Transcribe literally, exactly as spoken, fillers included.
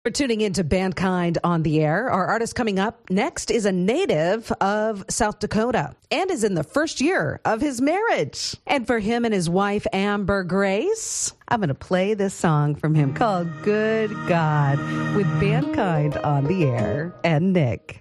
For tuning into Bandkind on the Air. Our artist coming up next is a native of South Dakota and is in the first year of his marriage. And for him and his wife, Amber Grace, I'm going to play this song from him called Good God with Bandkind on the Air and Nick.